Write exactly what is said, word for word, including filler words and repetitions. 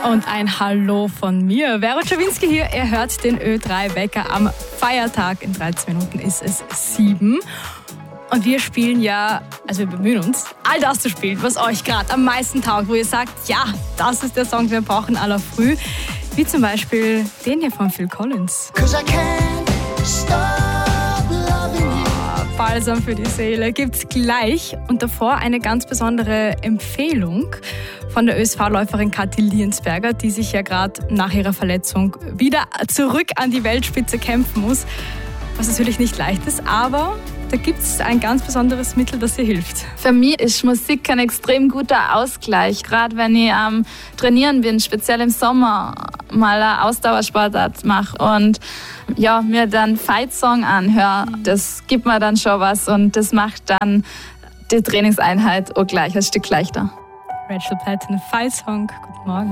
Und ein Hallo von mir. Vero Czawinski hier. Ihr hört den Ö drei Wecker am Feiertag. In dreizehn Minuten ist es sieben. Und wir spielen ja, also wir bemühen uns, all das zu spielen, was euch gerade am meisten taugt, wo ihr sagt, ja, das ist der Song, den wir brauchen aller früh. Wie zum Beispiel den hier von Phil Collins. Balsam für die Seele gibt's gleich. Und davor eine ganz besondere Empfehlung von der Ö S V-Läuferin Kathi Liensberger, die sich ja gerade nach ihrer Verletzung wieder zurück an die Weltspitze kämpfen muss. Was natürlich nicht leicht ist, aber da gibt es ein ganz besonderes Mittel, das ihr hilft. Für mich ist Musik ein extrem guter Ausgleich. Gerade wenn ich am ähm, Trainieren bin, speziell im Sommer, mal eine Ausdauersportart mache und ja, mir dann Fight-Song anhöre, das gibt mir dann schon was und das macht dann die Trainingseinheit auch gleich ein Stück leichter. Rachel Platten, Fight-Song. Guten Morgen.